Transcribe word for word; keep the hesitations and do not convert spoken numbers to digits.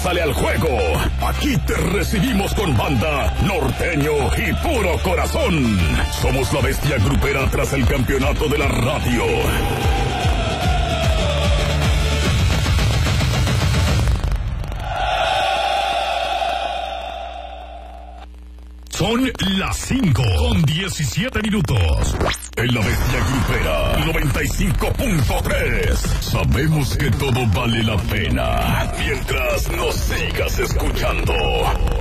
Pásale al juego. Aquí te recibimos con banda, norteño y puro corazón. Somos la bestia grupera tras el campeonato de la radio. Son las cinco con diecisiete minutos. En la bestia grupera noventa y cinco punto tres. Sabemos que todo vale la pena mientras nos sigas escuchando.